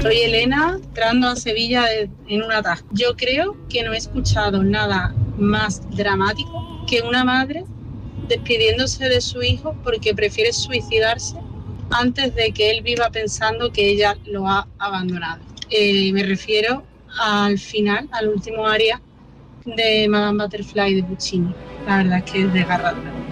Soy Elena, entrando a Sevilla en un atasco. Yo creo que no he escuchado nada más dramático que una madre despidiéndose de su hijo porque prefiere suicidarse antes de que él viva pensando que ella lo ha abandonado. Me refiero al final, al último aria de Madame Butterfly de Puccini. La verdad es que es desgarradora.